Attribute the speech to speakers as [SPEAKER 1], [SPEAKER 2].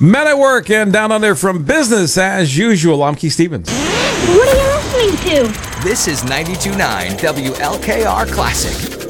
[SPEAKER 1] Men at Work and Down Under from Business as Usual. I'm Keith Stevens.
[SPEAKER 2] What are you listening to?
[SPEAKER 3] This is 92.9 WLKR Classic.